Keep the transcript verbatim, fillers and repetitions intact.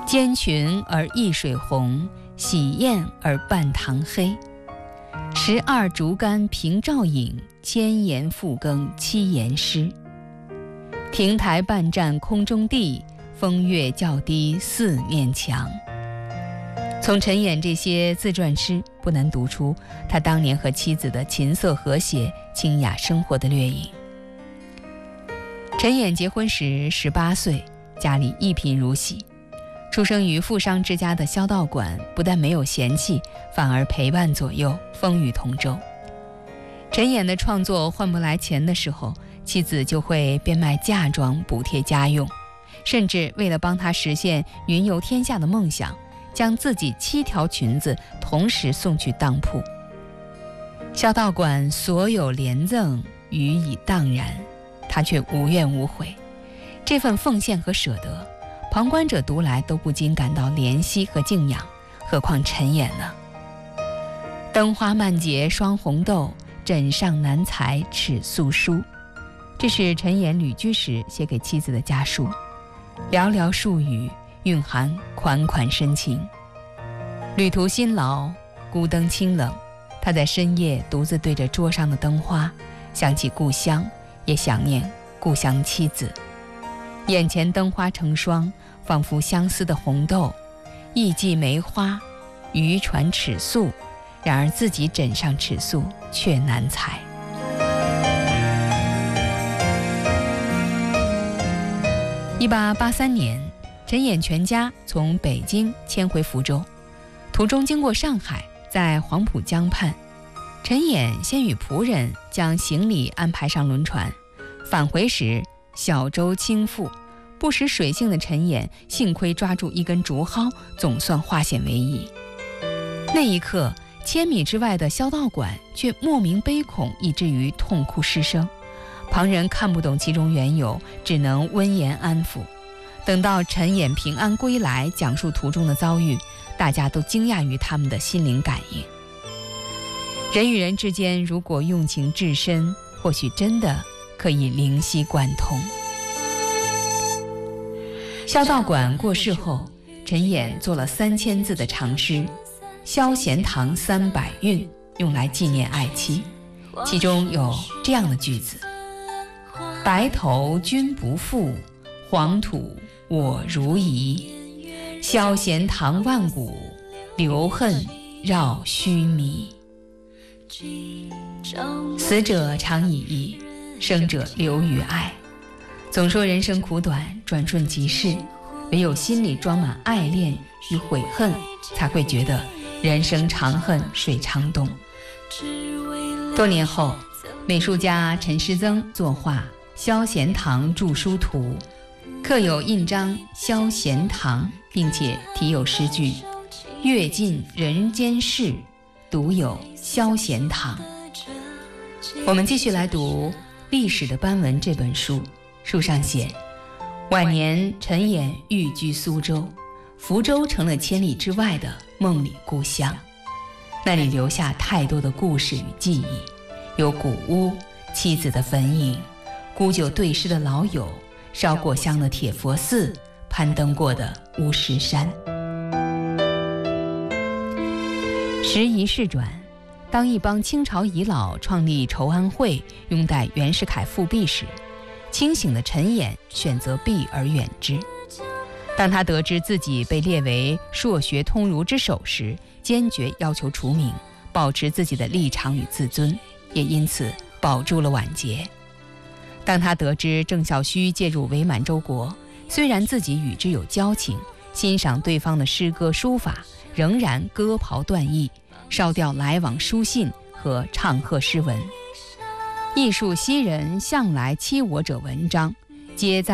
兼群而异水红，喜宴而半堂黑。十二竹竿平照影，千言复更七言诗。亭台半占空中地，风月较低四面墙。从陈演这些自传诗，不难读出他当年和妻子的琴瑟和谐、清雅生活的掠影。陈演结婚时十八岁，家里一贫如洗。出生于富商之家的萧道馆不但没有嫌弃，反而陪伴左右，风雨同舟。陈演的创作换不来钱的时候，妻子就会变卖嫁妆补贴家用，甚至为了帮他实现云游天下的梦想，将自己七条裙子同时送去当铺。萧道馆所有廉赠予以当然，他却无怨无悔。这份奉献和舍得，旁观者读来都不禁感到怜惜和敬仰，何况陈演呢？灯花漫结双红豆，枕上难裁尺素书。这是陈演旅居时写给妻子的家书，寥寥数语，蕴含款款深情。旅途辛劳，孤灯清冷，他在深夜独自对着桌上的灯花，想起故乡，也想念故乡妻子。眼前灯花成双，仿佛相思的红豆，艺伎梅花，渔船尺素，然而自己枕上尺素却难裁。一八八三年，陈演全家从北京迁回福州，途中经过上海，在黄浦江畔，陈演先与仆人将行李安排上轮船，返回时小舟倾覆，不识水性的陈演幸亏抓住一根竹蒿，总算化险为夷。那一刻，千米之外的萧道馆却莫名悲恐，以至于痛哭失声。旁人看不懂其中缘由，只能温言安抚。等到陈演平安归来，讲述途中的遭遇，大家都惊讶于他们的心灵感应。人与人之间如果用情至深，或许真的可以灵犀贯通。萧道馆过世后，陈演做了三千字的长诗《萧贤堂三百韵》，用来纪念爱妻。其中有这样的句子：白头君不负，黄土我如遗。萧贤堂万古，留恨绕须弥。死者常以义，生者留于爱。总说人生苦短，转瞬即逝，唯有心里装满爱恋与悔恨，才会觉得人生长恨水长东。多年后，美术家陈师曾作画《萧贤堂著书图》，刻有印章萧贤堂，并且题有诗句：阅尽人间事，独有萧贤堂。我们继续来读《历史的斑纹》这本书，书上写，晚年陈演寓居苏州，福州成了千里之外的梦里故乡。那里留下太多的故事与记忆，有古屋、妻子的坟茔、古酒对诗的老友、烧过香的铁佛寺、攀登过的乌石山。时移世转，当一帮清朝遗老创立筹安会，拥戴袁世凯复辟时，清醒的陈演选择避而远之。当他得知自己被列为硕学通儒之首时，坚决要求除名，保持自己的立场与自尊，也因此保住了晚节。当他得知郑孝胥介入伪满洲国，虽然自己与之有交情，欣赏对方的诗歌书法，仍然割袍断义，烧掉来往书信和唱和诗文。艺术昔人向来欺我者文章，皆在